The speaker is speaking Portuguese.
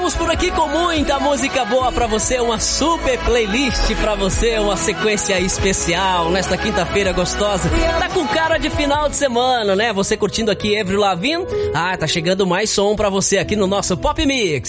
Ficamos por aqui com muita música boa pra você, uma super playlist pra você, uma sequência especial nesta quinta-feira gostosa. Tá com cara de final de semana, né? Você curtindo aqui Avril Lavigne? Ah, tá chegando mais som pra você aqui no nosso Pop Mix.